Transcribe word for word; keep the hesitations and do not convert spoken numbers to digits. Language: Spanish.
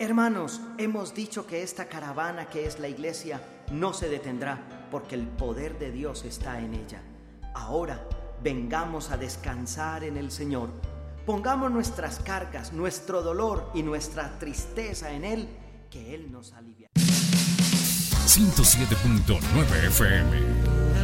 Hermanos, hemos dicho que esta caravana que es la iglesia no se detendrá porque el poder de Dios está en ella. Ahora vengamos a descansar en el Señor. Pongamos nuestras cargas, nuestro dolor y nuestra tristeza en Él, que Él nos alivia. ciento siete punto nueve F M